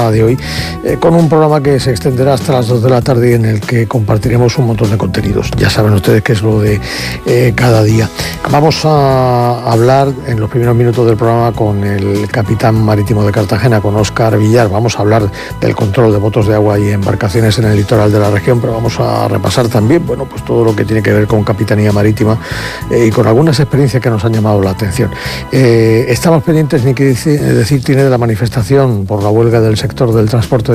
jornada de hoy, con un programa que se extenderá hasta las 2 de la tarde, en el que compartiremos un montón de contenidos. Ya saben ustedes que es lo de cada día. Vamos a hablar en los primeros minutos del programa con el capitán marítimo de Cartagena, con Óscar Villar. Vamos a hablar del control de botos de agua y embarcaciones en el litoral de la región, pero vamos a repasar también, bueno, pues todo lo que tiene que ver con capitanía marítima y con algunas experiencias que nos han llamado la atención. Estamos pendientes, ni que decir tiene, de la manifestación por la huelga del sector del transporte